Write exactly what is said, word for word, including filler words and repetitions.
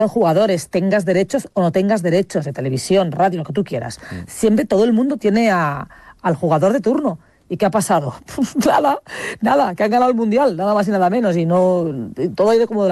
jugadores, tengas derechos o no tengas derechos de televisión, radio, lo que tú quieras. Mm. Siempre todo el mundo tiene a, al jugador de turno. ¿Y qué ha pasado? nada, nada, que han ganado el Mundial, nada más y nada menos. Y no todo ha ido como de la